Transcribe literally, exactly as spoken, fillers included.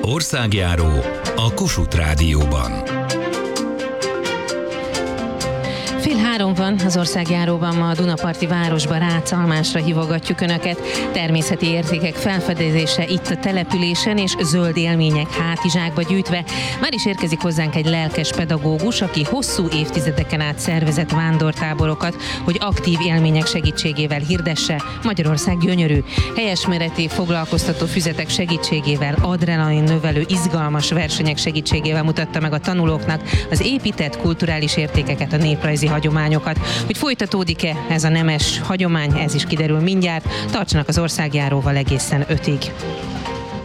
Országjáró a Kossuth Rádióban. Fél három van, az Országjáróban ma a Dunaparti városba, Ráczalmásra hívogatjuk Önöket. Természeti értékek felfedezése itt a településen, és zöld élmények hátizsákba gyűjtve. Már is érkezik hozzánk egy lelkes pedagógus, aki hosszú évtizedeken át szervezett vándortáborokat, hogy aktív élmények segítségével hirdesse: Magyarország gyönyörű. Helyesméreti foglalkoztató füzetek segítségével, adrenalin növelő izgalmas versenyek segítségével mutatta meg a tanulóknak az épített kulturális értékeket, a néprajzi hagyományokat. Hogy folytatódik-e ez a nemes hagyomány, ez is kiderül mindjárt. Tartsanak az Országjáróval egészen ötig.